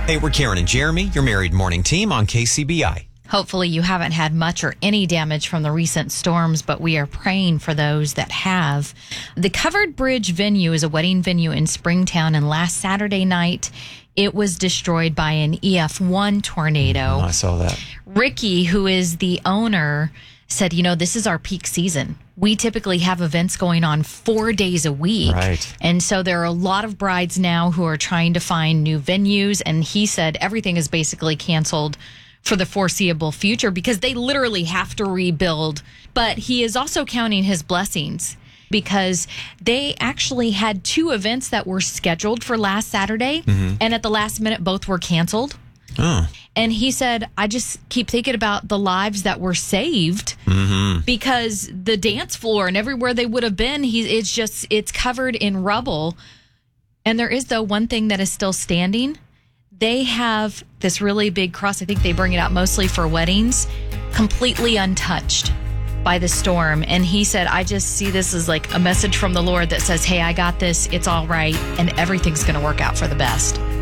Hey, we're Karen and Jeremy, your Married Morning team on KCBI. Hopefully you haven't had much or any damage from the recent storms, but we are praying for those that have. The Covered Bridge venue is a wedding venue in Springtown, and last Saturday night, it was destroyed by an EF1 tornado. I saw that. Ricky, who is the owner, said, this is our peak season. We typically have events going on 4 days a week. Right. And so there are a lot of brides now who are trying to find new venues. And he said everything is basically canceled for the foreseeable future because they literally have to rebuild. But he is also counting his blessings because they actually had 2 events that were scheduled for last Saturday. And at the last minute, both were canceled. Oh. And he said, I just keep thinking about the lives that were saved because the dance floor and everywhere they would have been, it's covered in rubble. And there is, though, one thing that is still standing. They have this really big cross. I think they bring it out mostly for weddings, completely untouched by the storm. And he said, I just see this as like a message from the Lord that says, hey, I got this. It's all right. And everything's going to work out for the best.